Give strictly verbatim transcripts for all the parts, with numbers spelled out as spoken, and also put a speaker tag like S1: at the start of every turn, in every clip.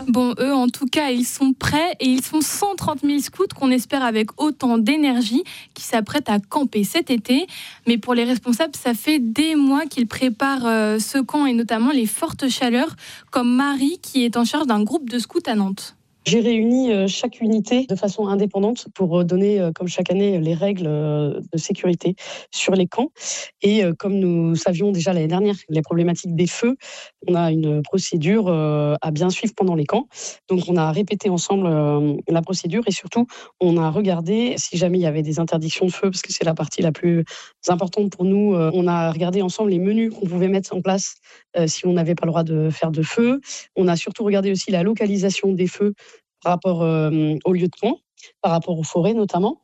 S1: Bon, eux, en tout cas, ils sont prêts et ils sont cent trente mille scouts qu'on espère avec autant d'énergie qui s'apprêtent à camper cet été. Mais pour les responsables, ça fait des mois qu'ils préparent euh, ce camp et notamment les fortes chaleurs, comme Marie qui est en charge d'un groupe de scouts à Nantes.
S2: J'ai réuni chaque unité de façon indépendante pour donner, comme chaque année, les règles de sécurité sur les camps. Et comme nous savions déjà l'année dernière les problématiques des feux, on a une procédure à bien suivre pendant les camps. Donc on a répété ensemble la procédure et surtout on a regardé si jamais il y avait des interdictions de feu, parce que c'est la partie la plus importante pour nous. On a regardé ensemble les menus qu'on pouvait mettre en place si on n'avait pas le droit de faire de feu. On a surtout regardé aussi la localisation des feux par rapport euh, au lieu de camp, par rapport aux forêts notamment.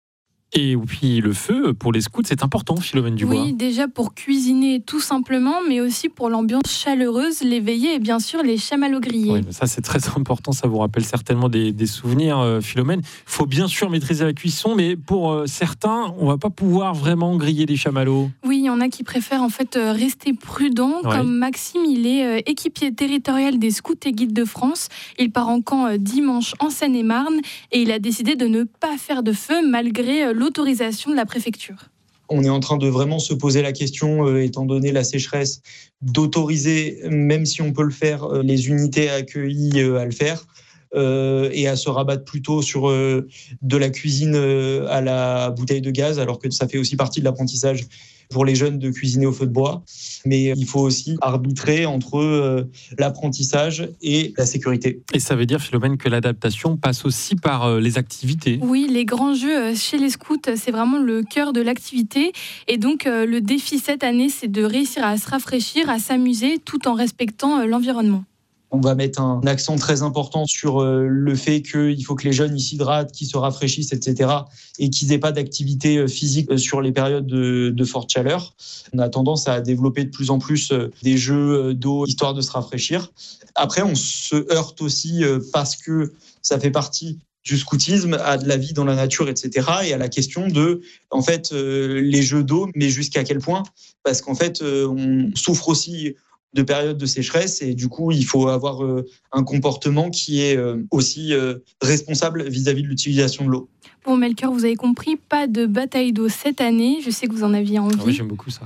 S3: Et puis le feu, pour les scouts, c'est important, Philomène Dubois.
S1: Oui, déjà pour cuisiner tout simplement, mais aussi pour l'ambiance chaleureuse, les veillées et bien sûr les chamallows grillés.
S3: Oui, ça c'est très important, ça vous rappelle certainement des, des souvenirs, euh, Philomène. Il faut bien sûr maîtriser la cuisson, mais pour euh, certains, on ne va pas pouvoir vraiment griller des chamallows.
S1: Oui, il y en a qui préfèrent en fait rester prudents, ouais. Comme Maxime, il est euh, équipier territorial des scouts et guides de France. Il part en camp euh, dimanche en Seine-et-Marne et il a décidé de ne pas faire de feu malgré euh, l'autorisation de la préfecture.
S4: On est en train de vraiment se poser la question, euh, étant donné la sécheresse, d'autoriser, même si on peut le faire, euh, les unités accueillies euh, à le faire euh, et à se rabattre plutôt sur euh, de la cuisine euh, à la bouteille de gaz, alors que ça fait aussi partie de l'apprentissage pour les jeunes de cuisiner au feu de bois. Mais il faut aussi arbitrer entre euh, l'apprentissage et la sécurité.
S3: Et ça veut dire, Philomène, que l'adaptation passe aussi par euh, les activités.
S1: Oui, les grands jeux chez les scouts, c'est vraiment le cœur de l'activité. Et donc, euh, le défi cette année, c'est de réussir à se rafraîchir, à s'amuser, tout en respectant euh, l'environnement.
S4: On va mettre un accent très important sur le fait qu'il faut que les jeunes ils s'hydratent, qu'ils se rafraîchissent, et cetera, et qu'ils n'aient pas d'activité physique sur les périodes de, de forte chaleur. On a tendance à développer de plus en plus des jeux d'eau histoire de se rafraîchir. Après, on se heurte aussi parce que ça fait partie du scoutisme, à de la vie dans la nature, et cetera, et à la question de, en fait, les jeux d'eau, mais jusqu'à quel point ? Parce qu'en fait, on souffre aussi de périodes de sécheresse et du coup il faut avoir euh, un comportement qui est euh, aussi euh, responsable vis-à-vis de l'utilisation de l'eau.
S1: Bon Melchior, vous avez compris, pas de bataille d'eau cette année, je sais que vous en aviez envie.
S3: Ah oui, j'aime beaucoup ça.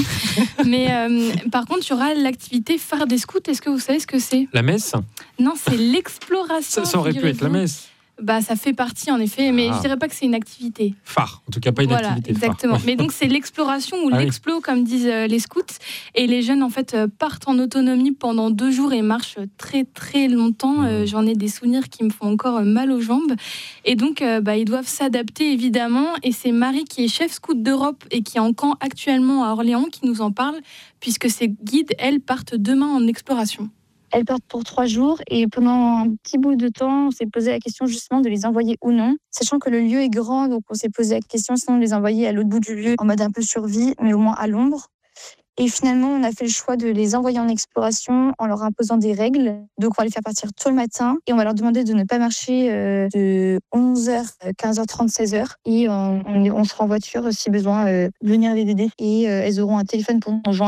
S1: Mais euh, par contre il y aura l'activité phare des scouts, est-ce que vous savez ce que c'est ?
S3: La messe ?
S1: Non, c'est l'exploration.
S3: Ça, ça aurait pu être la messe.
S1: Bah, ça fait partie en effet, mais ah. je dirais pas que c'est une activité.
S3: Phare, en tout cas pas une
S1: voilà,
S3: activité
S1: exactement.
S3: phare.
S1: Mais donc c'est l'exploration ou
S3: ah
S1: l'explo,
S3: oui.
S1: comme disent les scouts. Et les jeunes en fait partent en autonomie pendant deux jours et marchent très très longtemps. Mmh. Euh, j'en ai des souvenirs qui me font encore mal aux jambes. Et donc euh, bah, ils doivent s'adapter évidemment. Et c'est Marie qui est chef scout d'Europe et qui est en camp actuellement à Orléans qui nous en parle, puisque ces guides, elles, partent demain en exploration.
S5: Elles partent pour trois jours et pendant un petit bout de temps, on s'est posé la question justement de les envoyer ou non, sachant que le lieu est grand, donc on s'est posé la question sinon de les envoyer à l'autre bout du lieu en mode un peu survie, mais au moins à l'ombre. Et finalement, on a fait le choix de les envoyer en exploration en leur imposant des règles. Donc, on va les faire partir tôt le matin et on va leur demander de ne pas marcher euh, de onze heures, quinze heures trente, seize heures. Et on, on, on sera en voiture si besoin, euh, venir les aider. Et euh, elles auront un téléphone pour nous rejoindre.